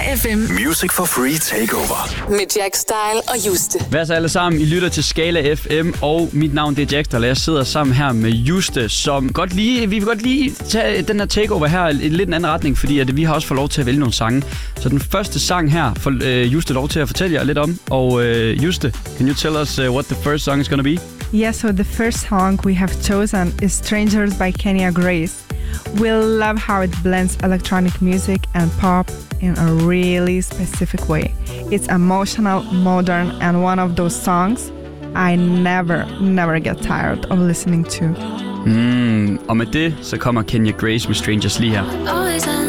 FM. Music for Free Takeover. Med Jack Style og Juste. Hvad så alle sammen? I lytter til Skala FM, og mit navn det er Jack Style. Jeg sidder sammen her med Juste, som vi vil godt lige tage den her takeover her i lidt en anden retning, fordi at vi har også fået lov til at vælge nogle sange. Så den første sang her får Juste lov til at fortælle jer lidt om. Og Juste, can you tell us what the first song is gonna be? Yeah, so the first song we have chosen is Strangers by Kenya Grace. We'll love how it blends electronic music and pop in a really specific way. It's emotional, modern, and one of those songs I never get tired of listening to. Og med det, så kommer Kenya Grace med Strangers lige her. Always